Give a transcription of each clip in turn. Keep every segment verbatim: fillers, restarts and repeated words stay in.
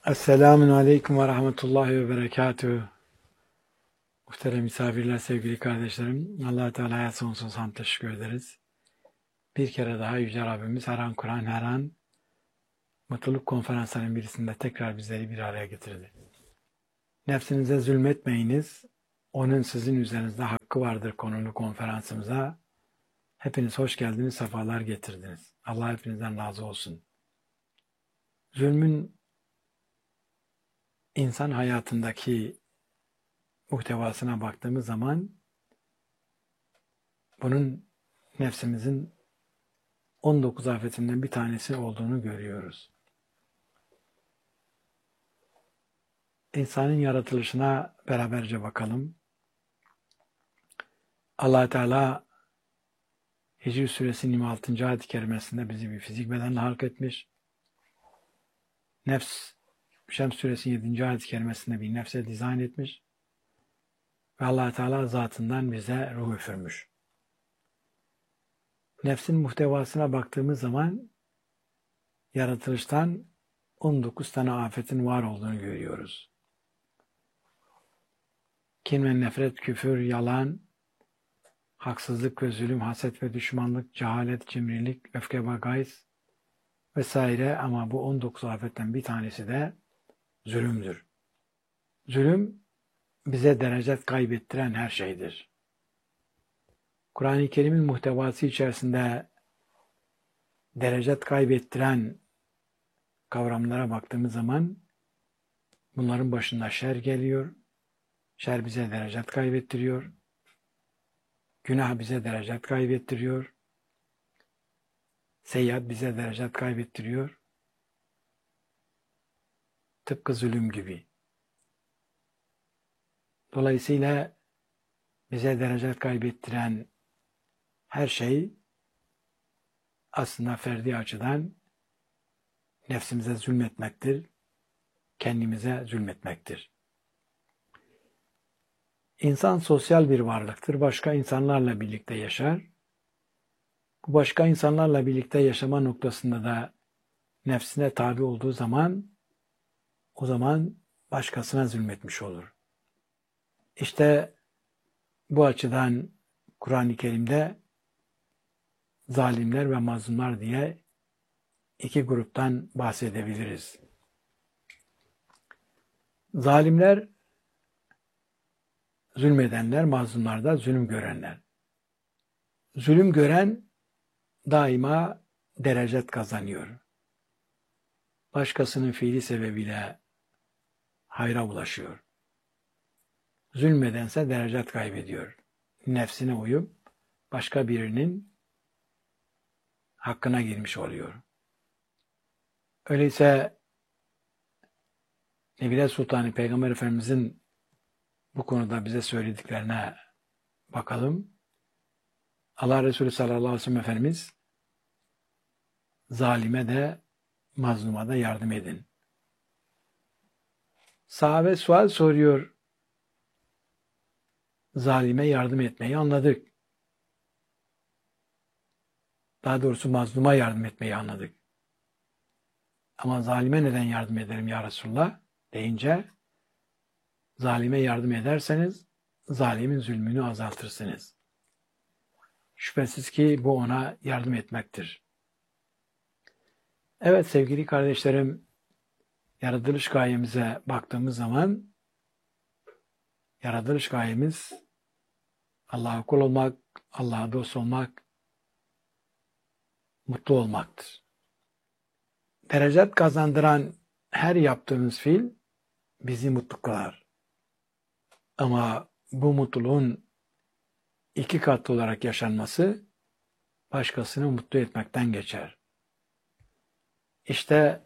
Esselamun Aleyküm ve Rahmetullahi ve Berekatühü. Muhterem misafirler, sevgili kardeşlerim. Allah-u Teala'ya sonsuz hamd teşekkür ederiz. Bir kere daha Yüce Rabbimiz her an Kur'an, her an mutluluk konferanslarının birisinde tekrar bizleri bir araya getirdi. Nefsinize zulmetmeyiniz. Onun sizin üzerinizde hakkı vardır konulu konferansımıza. Hepiniz hoş geldiniz, sefalar getirdiniz. Allah hepinizden razı olsun. Zulmün insan hayatındaki muhtevasına baktığımız zaman bunun nefsimizin on dokuz afetinden bir tanesi olduğunu görüyoruz. İnsanın yaratılışına beraberce bakalım. Allah Teala Hicr Suresinin yirmi altıncı ayet-i kerimesinde bizi bir fizik bedenle halk etmiş. Nefs, Şems Suresinin yedinci ayet-i kerimesinde bir nefse dizayn etmiş. Ve Allah Teala zatından bize ruh üfürmüş. Nefsin muhtevasına baktığımız zaman yaratılıştan on dokuz tane afetin var olduğunu görüyoruz. Kin ve nefret, küfür, yalan, haksızlık ve zulüm, haset ve düşmanlık, cehalet, cimrilik, öfke ve gayz vesaire, ama bu on dokuz afetten bir tanesi de zulümdür. Zulüm bize derecet kaybettiren her şeydir. Kur'an-ı Kerim'in muhtevası içerisinde derecet kaybettiren kavramlara baktığımız zaman bunların başında şer geliyor. Şer bize derecet kaybettiriyor. Günah bize derecet kaybettiriyor. Seyyiat bize derecet kaybettiriyor. Tıpkı zulüm gibi. Dolayısıyla bize derecet kaybettiren her şey aslında ferdi açıdan nefsimize zulmetmektir, kendimize zulmetmektir. İnsan sosyal bir varlıktır. Başka insanlarla birlikte yaşar. Bu başka insanlarla birlikte yaşama noktasında da nefsine tabi olduğu zaman o zaman başkasına zulmetmiş olur. İşte bu açıdan Kur'an-ı Kerim'de zalimler ve mazlumlar diye iki gruptan bahsedebiliriz. Zalimler, zulmedenler, mazlumlar da zulüm görenler. Zulüm gören daima derecet kazanıyor. Başkasının fiili sebebiyle hayra ulaşıyor. Zulmedense derecet kaybediyor. Nefsine uyup başka birinin hakkına girmiş oluyor. Öyleyse Nebile Sultanı Peygamber Efendimizin bu konuda bize söylediklerine bakalım. Allah Resulü sallallahu aleyhi ve sellem Efendimiz zalime de mazluma da yardım edin. Sahabe sual soruyor. Zalime yardım etmeyi anladık. Daha doğrusu mazluma yardım etmeyi anladık. Ama zalime neden yardım ederim ya Resulullah deyince, zalime yardım ederseniz zalimin zulmünü azaltırsınız. Şüphesiz ki bu ona yardım etmektir. Evet sevgili kardeşlerim, yaratılış gayemize baktığımız zaman yaratılış gayemiz Allah'a kul olmak, Allah'a dost olmak, mutlu olmaktır. Derecet kazandıran her yaptığımız fiil bizi mutlu kılar. Ama bu mutluluğun iki katlı olarak yaşanması başkasını mutlu etmekten geçer. İşte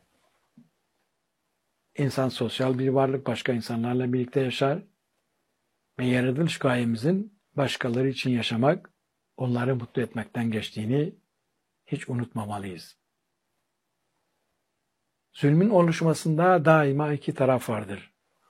insan sosyal bir varlık, başka insanlarla birlikte yaşar ve yaratılış gayemizin başkaları için yaşamak, onları mutlu etmekten geçtiğini hiç unutmamalıyız. Zulmün oluşmasında daima iki taraf vardır.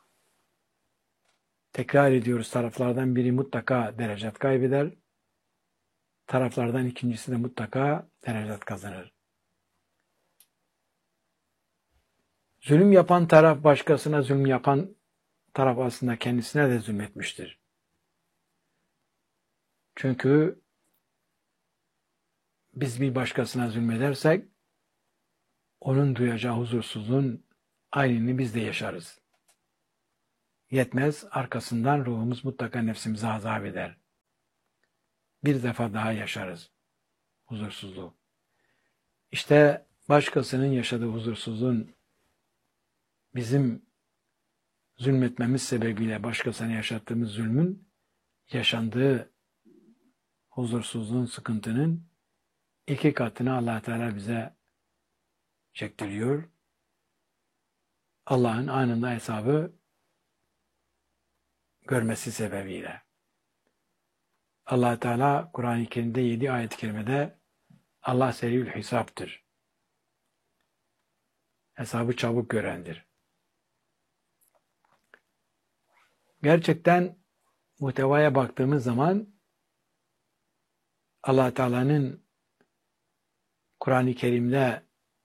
Tekrar ediyoruz, taraflardan biri mutlaka derecet kaybeder, taraflardan ikincisi de mutlaka derecet kazanır. Zulüm yapan taraf başkasına zulüm yapan taraf aslında kendisine de zulmetmiştir. Çünkü biz bir başkasına zulmedersek onun duyacağı huzursuzluğun aynını biz de yaşarız. Yetmez, arkasından ruhumuz mutlaka nefsimize azap eder. Bir defa daha yaşarız huzursuzluğu. İşte başkasının yaşadığı huzursuzluğun bizim zulmetmemiz sebebiyle başkasına yaşattığımız zulmün yaşandığı huzursuzluğun, sıkıntının iki katını Allah Teala bize çektiriyor. Allah'ın anında hesabı görmesi sebebiyle. Allah Teala Kur'an-ı Kerim'de yedi ayet-i kerimede Allah seriül hesaptır. Hesabı çabuk görendir. Gerçekten muhtevaya baktığımız zaman Allah Teala'nın Kur'an-ı Kerim'de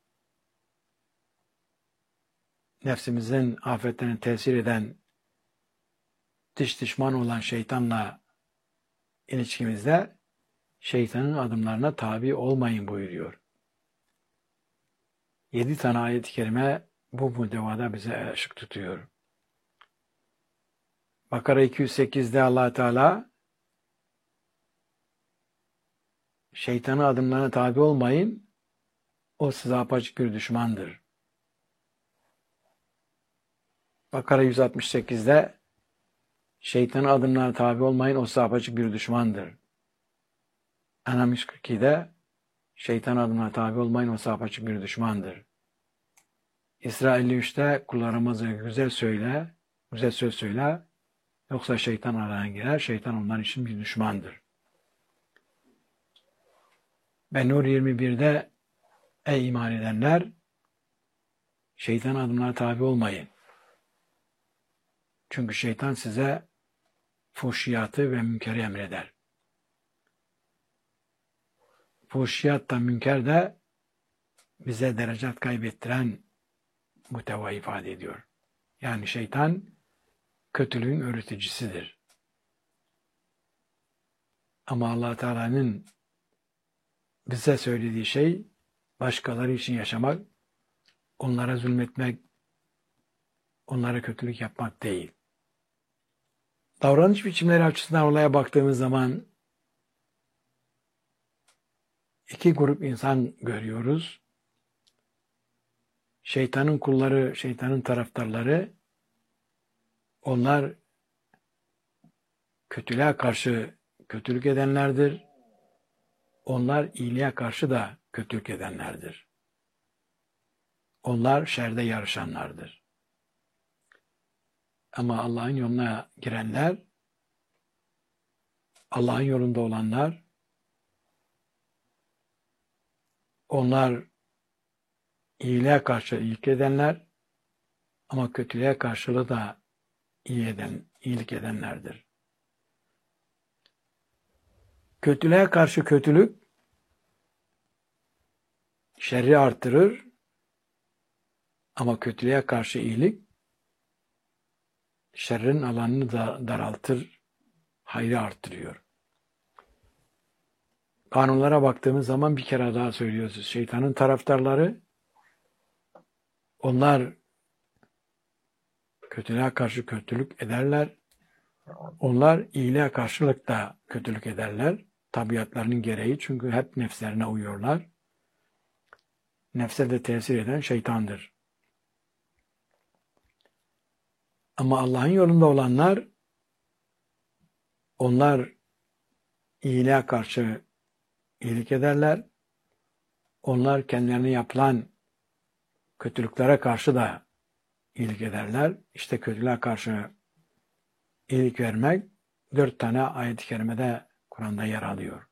nefsimizin afetlerine tesir eden dış düşman olan şeytanla ilişkimizde şeytanın adımlarına tabi olmayın buyuruyor. Yedi tane ayet-i kerime bu muhtevada bize ışık tutuyor. Bakara iki yüz sekizde Allah Teala şeytanın adımlarına tabi olmayın, o size apaçık bir düşmandır. Bakara yüz altmış sekizde şeytanın adımlarına tabi olmayın, o size apaçık bir düşmandır. En'am yüz kırk ikide şeytan adımlarına tabi olmayın, o size apaçık bir düşmandır. İsra elli üçte kullarımıza güzel söyle, güzel söz söyle, yoksa şeytan araya girer, şeytan onların için bir düşmandır. Ve Nur yirmi birde ey iman edenler, şeytan adımlarına tabi olmayın. Çünkü şeytan size fuhşiyatı ve münkeri emreder. Fuhşiyat da münker de bize derecat kaybettiren muhteva ifade ediyor. Yani şeytan kötülüğün öğreticisidir. Ama Allah Teala'nın bize söylediği şey başkaları için yaşamak, onlara zulmetmek, onlara kötülük yapmak değil. Davranış biçimleri açısından olaya baktığımız zaman iki grup insan görüyoruz. Şeytanın kulları, şeytanın taraftarları, onlar kötülüğe karşı kötülük edenlerdir. Onlar iyiliğe karşı da kötülük edenlerdir. Onlar şerde yarışanlardır. Ama Allah'ın yoluna girenler, Allah'ın yolunda olanlar, onlar iyiliğe karşı iyilik edenler ama kötülüğe karşılığı da iyi eden, iyilik edenlerdir. Kötülüğe karşı kötülük şerri artırır ama kötülüğe karşı iyilik şerrin alanını da daraltır, hayrı artırıyor. Kanunlara baktığımız zaman bir kere daha söylüyoruz. Şeytanın taraftarları, onlar kötülüğe karşı kötülük ederler. Onlar iyiliğe karşılık da kötülük ederler. Tabiatlarının gereği, çünkü hep nefslerine uyuyorlar. Nefse de tesir eden şeytandır. Ama Allah'ın yolunda olanlar, onlar iyiliğe karşı iyilik ederler. Onlar kendilerine yapılan kötülüklere karşı da iyilik ederler. İşte kötülüğe karşı iyilik vermek dört tane ayet-i kerimede Kur'an'da yer alıyor.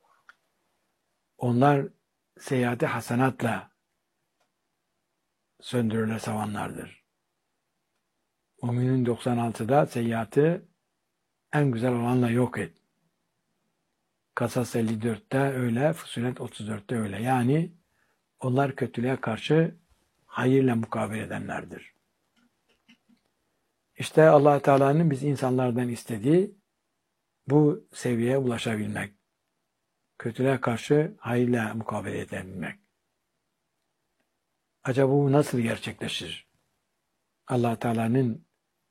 Onlar seyyiat-i hasenatla söndürüle savanlardır. Mü'minun doksan altıda seyyiatı en güzel olanla yok et. Kasas elli dörtte öyle, Fussilet otuz dörtte öyle. Yani onlar kötülüğe karşı hayırla mukabele edenlerdir. İşte Allah Teala'nın biz insanlardan istediği bu seviyeye ulaşabilmek. Kötülüğe karşı hayırla mukabele edebilmek. Acaba bu nasıl gerçekleşir? Allah Teala'nın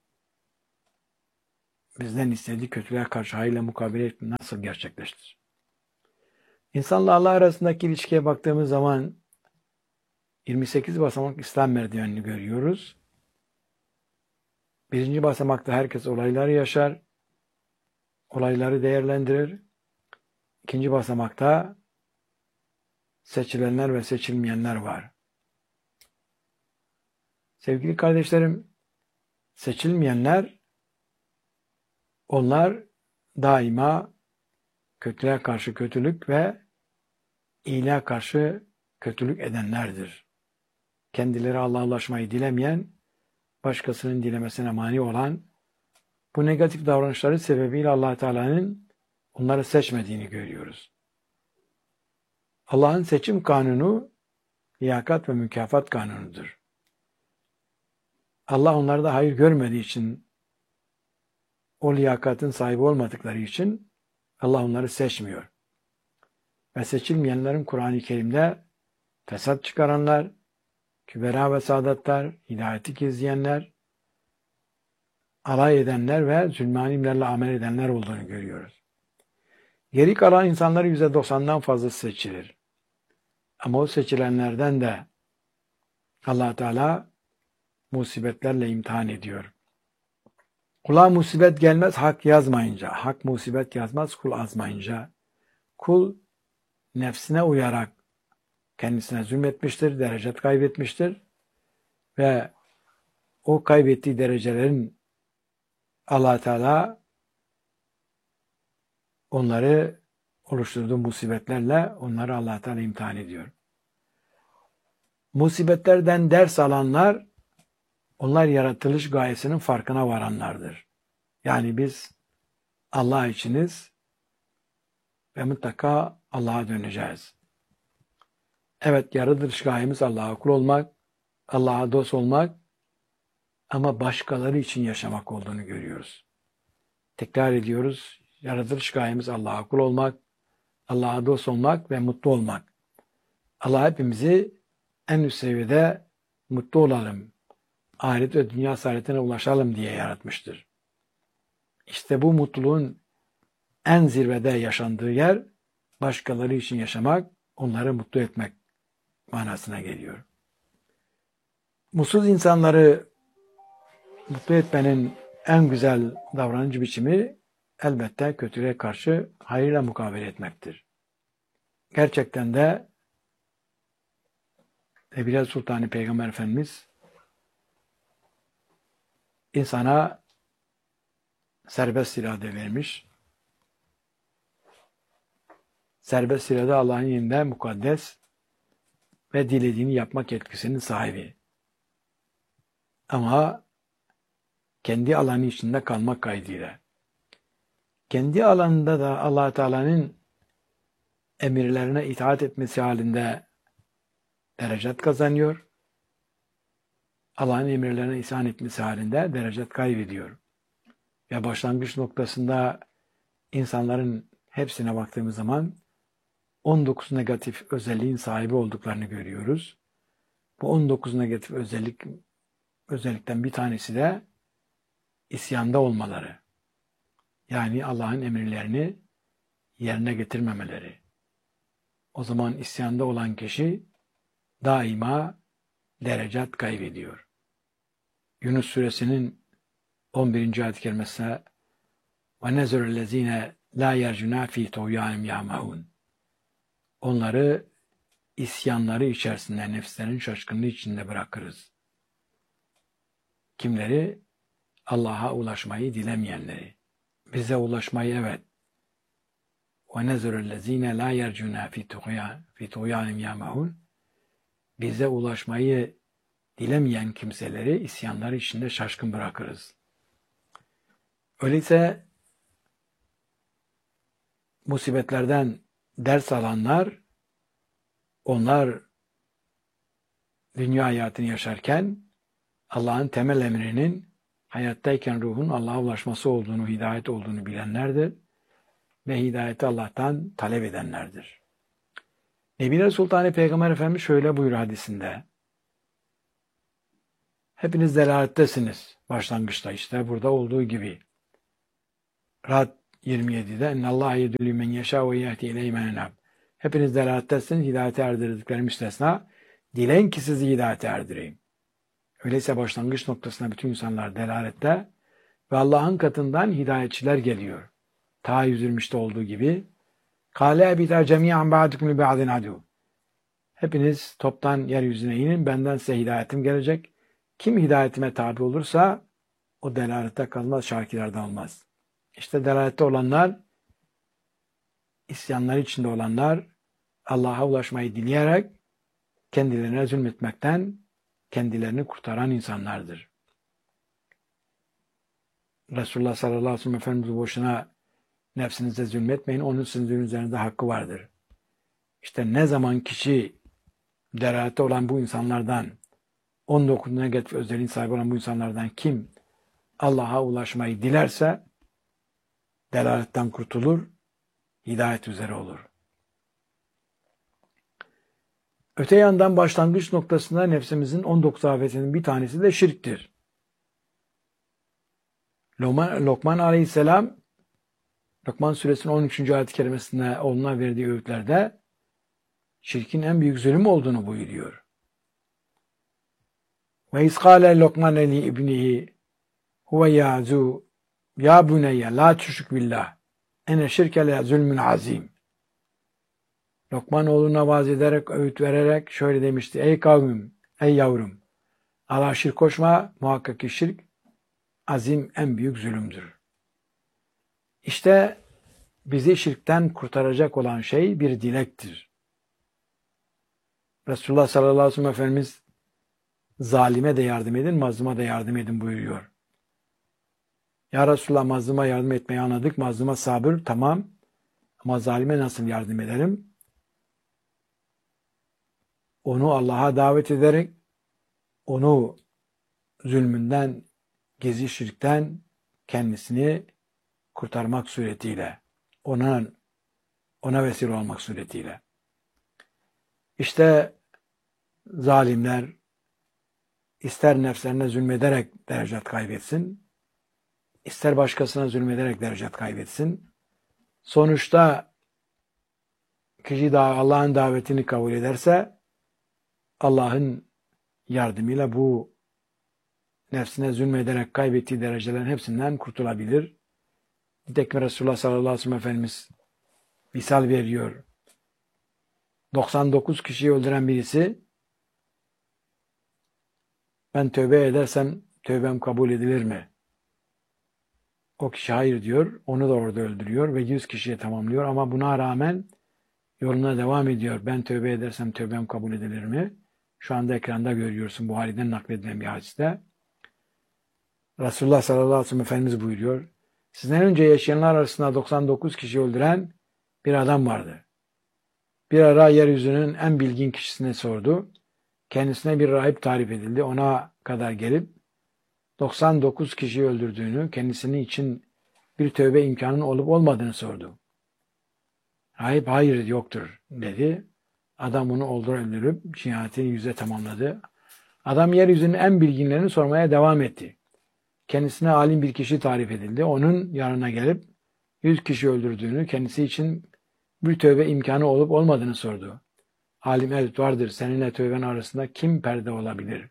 bizden istediği kötülüğe karşı hayırla mukabele etmek nasıl gerçekleşir? İnsanla Allah arasındaki ilişkiye baktığımız zaman yirmi sekiz basamak İslam merdivenini görüyoruz. Birinci basamakta herkes olayları yaşar, olayları değerlendirir. İkinci basamakta seçilenler ve seçilmeyenler var. Sevgili kardeşlerim, seçilmeyenler, onlar daima kötülüğe karşı kötülük ve iyiliğe karşı kötülük edenlerdir. Kendileri Allah'a ulaşmayı dilemeyen, başkasının dilemesine mani olan, bu negatif davranışları sebebiyle Allah Teala'nın onları seçmediğini görüyoruz. Allah'ın seçim kanunu, liyakat ve mükafat kanunudur. Allah onlarda hayır görmediği için, o liyakatın sahibi olmadıkları için Allah onları seçmiyor. Ve seçilmeyenlerin Kur'an-ı Kerim'de fesat çıkaranlar, kübera ve saadatlar, hidayeti gizleyenler, alay edenler ve zulmanimlerle amel edenler olduğunu görüyoruz. Geri kalan insanların yüzde doksandan fazlası seçilir. Ama o seçilenlerden de Allah Teala musibetlerle imtihan ediyor. Kula musibet gelmez hak yazmayınca, hak musibet yazmaz kul azmayınca. Kul nefsine uyarak kendisine zulmetmiştir, derecet kaybetmiştir ve o kaybettiği derecelerin Allah Teala onları oluşturduğu musibetlerle onları Allah Teala imtihan ediyor. Musibetlerden ders alanlar, onlar yaratılış gayesinin farkına varanlardır. Yani biz Allah içiniz ve mutlaka Allah'a döneceğiz. Evet, yaratılış gayemiz Allah'a kul olmak, Allah'a dost olmak ama başkaları için yaşamak olduğunu görüyoruz. Tekrar ediyoruz, yaratılış gayemiz Allah'a kul olmak, Allah'a dost olmak ve mutlu olmak. Allah hepimizi en üst seviyede mutlu olalım, ahiret ve dünya saadetine ulaşalım diye yaratmıştır. İşte bu mutluluğun en zirvede yaşandığı yer, başkaları için yaşamak, onları mutlu etmek manasına geliyor. Mutsuz insanları mutlu etmenin en güzel davranış biçimi elbette kötülüğe karşı hayırla mukabele etmektir. Gerçekten de Ebu Sultan Peygamber Efendimiz insana serbest irade vermiş. Serbest irade Allah'ın yanında mukaddes ve dilediğini yapmak yetkisinin sahibi. Ama kendi alanı içinde kalmak kaydıyla. Kendi alanında da Allah Teala'nın emirlerine itaat etmesi halinde derecet kazanıyor. Allah'ın emirlerine isyan etmesi halinde derecet kaybediyor. Ve başlangıç noktasında insanların hepsine baktığımız zaman on dokuz negatif özelliğin sahibi olduklarını görüyoruz. Bu on dokuz negatif özellik özellikten bir tanesi de isyanda olmaları. Yani Allah'ın emirlerini yerine getirmemeleri. O zaman isyanda olan kişi daima derecat kaybediyor. Yunus suresinin on birinci ayet-i kerimesine وَنَزُرَ الَّذ۪ينَ لَا يَرْجُنَا ف۪ي تُغْيَانِمْ يَعْمَهُونَ Onları isyanları içerisinde, nefslerin şaşkınlığı içinde bırakırız. Kimleri? Allah'a ulaşmayı dilemeyenleri. Bize ulaşmayı evet. وَنَزُرَ الَّذ۪ينَ لَا يَرْجُنَا ف۪ي تُغْيَانِمْ يَعْمَهُونَ Bize ulaşmayı dilemeyen kimseleri isyanları içinde şaşkın bırakırız. Öyleyse musibetlerden ders alanlar, onlar dünya hayatını yaşarken Allah'ın temel emrinin hayattayken ruhun Allah'a ulaşması olduğunu, hidayet olduğunu bilenlerdir ve hidayeti Allah'tan talep edenlerdir. Nebiler Sultanı Peygamber Efendimiz şöyle buyuruyor hadisinde. Hepiniz delalettesiniz. Başlangıçta işte burada olduğu gibi. Ra'd yirmi yedide ennallâhe yedüllü men yeşâ ve yehdi ileyhi men enab. Hepiniz delalettesiniz. Hidayete erdirdikleri müstesna. Dileyin ki sizi hidayete erdireyim. Öyleyse başlangıç noktasına bütün insanlar delalette ve Allah'ın katından hidayetçiler geliyor. Ta yüz yirmişte olduğu gibi Kâle ebitâ cemî'an ba'dukum li ba'din adû. Hepiniz toptan yeryüzüne inin. Benden size hidayetim gelecek. Kim hidayetime tabi olursa o delalette kalmaz, şakirlerden olmaz. İşte delalette olanlar, isyanlar içinde olanlar, Allah'a ulaşmayı dileyerek kendilerine zulmetmekten kendilerini kurtaran insanlardır. Resulullah sallallahu aleyhi ve sellem Efendimiz boşuna nefsinize zulmetmeyin, onun sizin üzerinde hakkı vardır. İşte ne zaman kişi delalette olan bu insanlardan, on dokuz negatif özelliğin sahibi olan bu insanlardan kim Allah'a ulaşmayı dilerse delaletten kurtulur, hidayet üzere olur. Öte yandan başlangıç noktasında nefsimizin on dokuz afetinin bir tanesi de şirktir. Lokman, Lokman Aleyhisselam Lokman Suresinin on üçüncü ayet-i kerimesinde oğluna verdiği öğütlerde şirkin en büyük zulüm olduğunu buyuruyor. Ve izkâle Lokman li ibnihi huve yâzû ya buneyye la tüşrik billah ene şirke le zulmün azim. Lokman oğluna vaaz ederek, öğüt vererek şöyle demişti. Ey kavmim, ey yavrum, Allah'a şirk koşma, muhakkak ki şirk azim, en büyük zulümdür. İşte bizi şirkten kurtaracak olan şey bir dilektir. Resulullah sallallahu aleyhi ve sellem Efendimiz zalime de yardım edin, mazluma da yardım edin buyuruyor. Ya Resulullah, mazluma yardım etmeyi anladık, mazluma sabır, tamam. Ama zalime nasıl yardım edelim? Onu Allah'a davet ederek, onu zulmünden, gizli şirkten kendisini kurtarmak suretiyle, ona, ona vesile olmak suretiyle. İşte zalimler ister nefslerine zulmederek derecat kaybetsin, ister başkasına zulmederek derecat kaybetsin. Sonuçta kişi daha Allah'ın davetini kabul ederse Allah'ın yardımıyla bu nefsine zulmederek kaybettiği derecelerin hepsinden kurtulabilir. Nitekim Resulullah sallallahu aleyhi ve sellem Efendimiz misal veriyor. doksan dokuz kişiyi öldüren birisi ben tövbe edersem tövbem kabul edilir mi? O kişi hayır diyor. Onu da orada öldürüyor ve yüz kişiye tamamlıyor ama buna rağmen yoluna devam ediyor. Ben tövbe edersem tövbem kabul edilir mi? Şu anda ekranda görüyorsun, Buhari'den nakledilen bir hadiste. Resulullah sallallahu aleyhi ve sellem Efendimiz buyuruyor. Sizden önce yaşayanlar arasında doksan dokuz kişi öldüren bir adam vardı. Bir ara yeryüzünün en bilgin kişisine sordu. Kendisine bir rahip tarif edildi. Ona kadar gelip doksan dokuz kişiyi öldürdüğünü, kendisinin için bir tövbe imkanının olup olmadığını sordu. Rahip hayır yoktur dedi. Adam onu öldürüp cinayetini yüze tamamladı. Adam yeryüzünün en bilginlerini sormaya devam etti. Kendisine alim bir kişi tarif edildi. Onun yanına gelip yüz kişi öldürdüğünü, kendisi için bir tövbe imkanı olup olmadığını sordu. Alim evet vardır, seninle tövben arasında kim perde olabilir?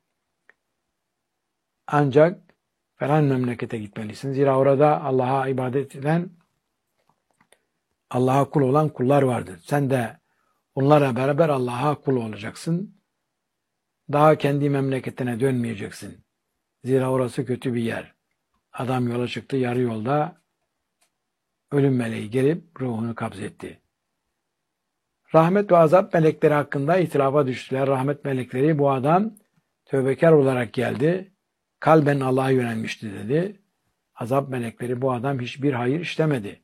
Ancak falan memlekete gitmelisin. Zira orada Allah'a ibadet eden, Allah'a kul olan kullar vardır. Sen de onlarla beraber Allah'a kul olacaksın. Daha kendi memleketine dönmeyeceksin. Zira orası kötü bir yer. Adam yola çıktı, yarı yolda ölüm meleği gelip ruhunu kabzetti. Rahmet ve azap melekleri hakkında ihtilafa düştüler. Rahmet melekleri bu adam tövbekar olarak geldi. Kalben Allah'a yönelmişti dedi. Azap melekleri bu adam hiçbir hayır işlemedi.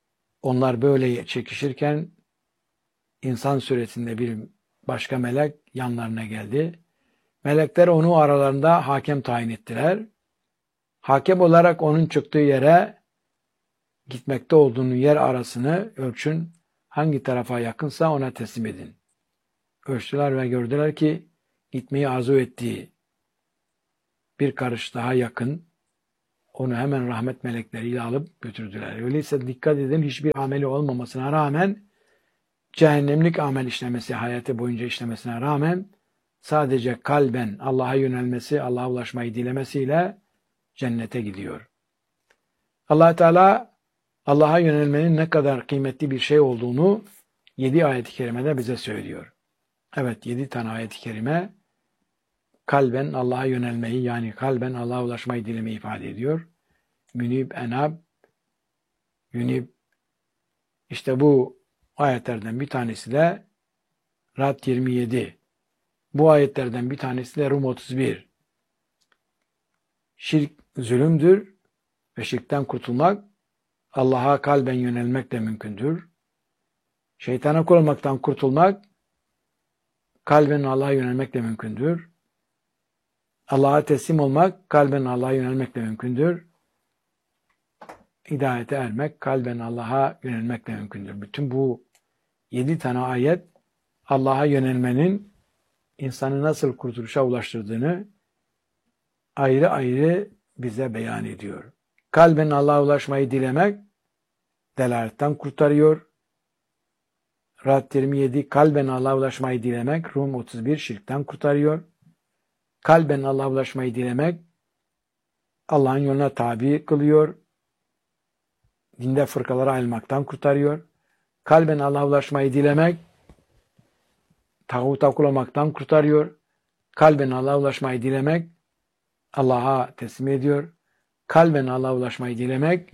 Onlar böyle çekişirken insan suretinde bir başka melek yanlarına geldi. Melekler onu aralarında hakem tayin ettiler. Hakem olarak onun çıktığı yere, gitmekte olduğunun yer arasını ölçün. Hangi tarafa yakınsa ona teslim edin. Ölçtüler ve gördüler ki gitmeyi arzu ettiği bir karış daha yakın. Onu hemen rahmet melekleriyle alıp götürdüler. Öyleyse dikkat edin, hiçbir ameli olmamasına rağmen, cehennemlik amel işlemesi, hayatı boyunca işlemesine rağmen sadece kalben Allah'a yönelmesi, Allah'a ulaşmayı dilemesiyle cennete gidiyor. Allah Teala Allah'a yönelmenin ne kadar kıymetli bir şey olduğunu yedi ayet-i kerimede bize söylüyor. Evet, yedi tane ayet-i kerime kalben Allah'a yönelmeyi, yani kalben Allah'a ulaşmayı dilemeyi ifade ediyor. Münib, enab, yunib. İşte bu ayetlerden bir tanesi de Ra'd yirmi yedi. Bu ayetlerden bir tanesi de Rum otuz bir. Şirk zulümdür ve şirkten kurtulmak Allah'a kalben yönelmekle mümkündür. Şeytana kul olmaktan kurtulmak kalben Allah'a yönelmekle mümkündür. Allah'a teslim olmak kalben Allah'a yönelmekle mümkündür. Hidayete ermek kalben Allah'a yönelmekle mümkündür. Bütün bu yedi tane ayet Allah'a yönelmenin insanı nasıl kurtuluşa ulaştırdığını ayrı ayrı bize beyan ediyor. Kalben Allah'a ulaşmayı dilemek delaletten kurtarıyor. Ra'd yirmi yedi, kalben Allah'a ulaşmayı dilemek, Rum otuz bir, şirkten kurtarıyor. Kalben Allah'a ulaşmayı dilemek Allah'ın yoluna tabi kılıyor. Dinde fırkalara ayrılmaktan kurtarıyor. Kalben Allah'a ulaşmayı dilemek tağuta kul olmaktan kurtarıyor. Kalben Allah'a ulaşmayı dilemek Allah'a teslim ediyor. Kalben Allah'a ulaşmayı dilemek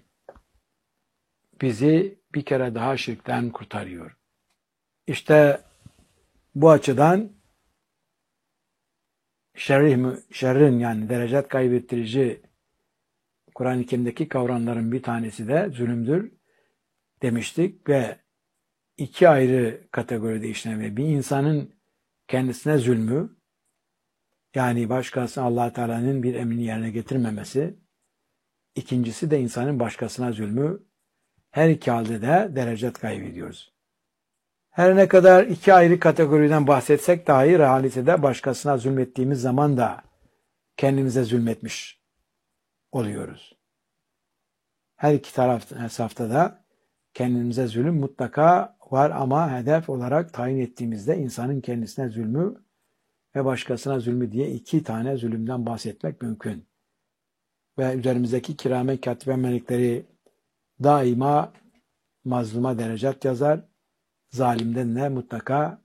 bizi bir kere daha şirkten kurtarıyor. İşte bu açıdan şerri, şerrin yani derecet kaybettirici Kur'an-ı Kerim'deki kavramların bir tanesi de zulümdür demiştik ve iki ayrı kategoride işlemi. Bir insanın kendisine zulmü, yani başkası Allah Teala'nın bir emrini yerine getirmemesi. İkincisi de insanın başkasına zulmü. Her iki halde de derecet kaybediyoruz. Her ne kadar iki ayrı kategoriden bahsetsek dahi realitede başkasına zulmettiğimiz zaman da kendimize zulmetmiş oluyoruz. Her iki taraf hesapta da kendimize zulüm mutlaka var ama hedef olarak tayin ettiğimizde insanın kendisine zulmü ve başkasına zulmü diye iki tane zulümden bahsetmek mümkün. Ve üzerimizdeki kiramen katiben melekleri daima mazluma derecet yazar. Zalimden de mutlaka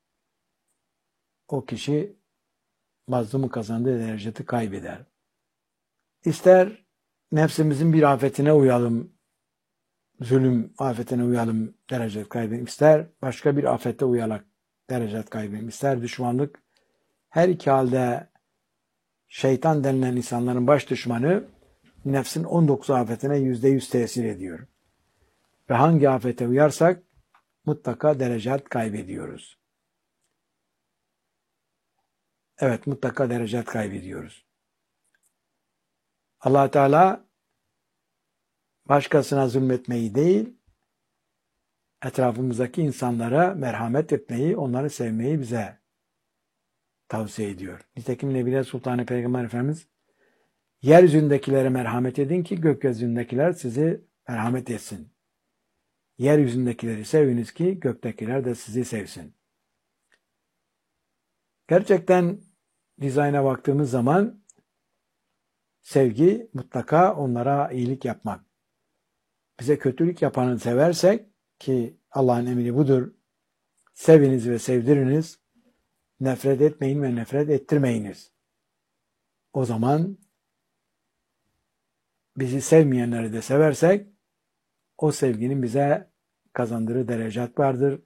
o kişi mazlumu kazandığı dereceti kaybeder. İster nefsimizin bir afetine uyalım, zulüm afetine uyalım, derecet kaybedelim. İster başka bir afete uyarak derecet kaybedelim. İster düşmanlık. Her iki halde şeytan denilen insanların baş düşmanı nefsin on dokuz afetine yüzde yüz tesir ediyor. Ve hangi afete uyarsak mutlaka derecet kaybediyoruz. Evet, mutlaka derecet kaybediyoruz. Allah Teala başkasına zulmetmeyi değil, etrafımızdaki insanlara merhamet etmeyi, onları sevmeyi bize tavsiye ediyor. Nitekim Nebiler Sultanı Peygamber Efendimiz, yeryüzündekilere merhamet edin ki gökyüzündekiler sizi merhamet etsin. Yeryüzündekileri seviniz ki göktekiler de sizi sevsin. Gerçekten dizayna baktığımız zaman sevgi mutlaka onlara iyilik yapmak. Bize kötülük yapanı seversek ki Allah'ın emri budur. Seviniz ve sevdiriniz. Nefret etmeyin ve nefret ettirmeyiniz. O zaman bizi sevmeyenleri de seversek o sevginin bize kazandırdığı derecet vardır.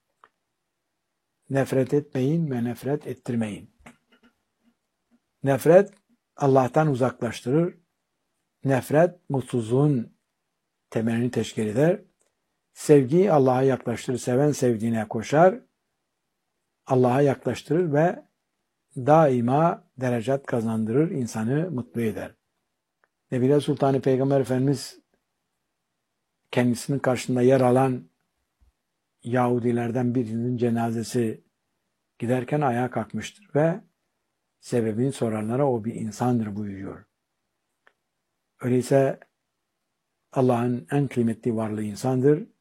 Nefret etmeyin ve nefret ettirmeyin. Nefret Allah'tan uzaklaştırır. Nefret mutsuzluğun temelini teşkil eder. Sevgi Allah'a yaklaştırır. Seven sevdiğine koşar. Allah'a yaklaştırır ve daima derecat kazandırır, insanı mutlu eder. Nebile Sultanı Peygamber Efendimiz kendisinin karşısında yer alan Yahudilerden birinin cenazesi giderken ayağa kalkmıştır ve sebebini soranlara o bir insandır buyuruyor. Öyleyse Allah'ın en kıymetli varlığı insandır.